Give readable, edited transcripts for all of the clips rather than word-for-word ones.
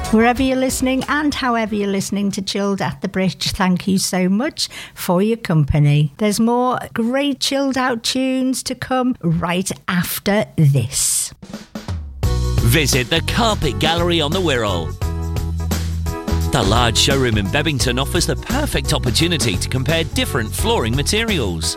Wherever you're listening and however you're listening to Chilled at the Bridge, thank you so much for your company. There's more great chilled out tunes to come right after this. Visit the Carpet Gallery on the Wirral. The large showroom in Bebington offers the perfect opportunity to compare different flooring materials.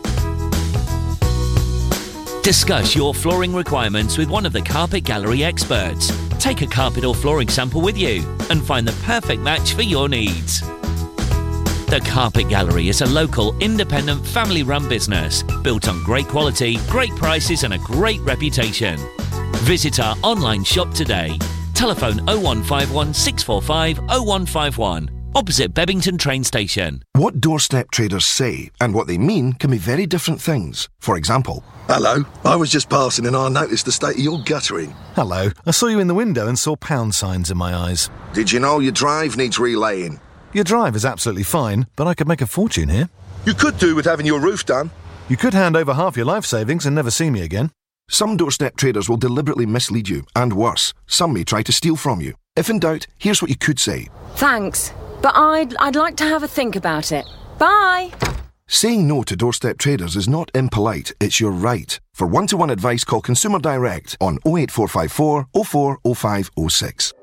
Discuss your flooring requirements with one of the Carpet Gallery experts. Take a carpet or flooring sample with you and find the perfect match for your needs. The Carpet Gallery is a local, independent, family-run business built on great quality, great prices and a great reputation. Visit our online shop today. Telephone 0151 645 0151. Opposite Bebington train station. What doorstep traders say and what they mean can be very different things. For example, hello, I was just passing and I noticed the state of your guttering. Hello, I saw you in the window and saw pound signs in my eyes. Did you know your drive needs relaying? Your drive is absolutely fine, but I could make a fortune here. You could do with having your roof done. You could hand over half your life savings and never see me again. Some doorstep traders will deliberately mislead you, and worse, some may try to steal from you. If in doubt, here's what you could say. Thanks, but I'd like to have a think about it. Bye! Saying no to doorstep traders is not impolite, it's your right. For one-to-one advice, call Consumer Direct on 08454 040506.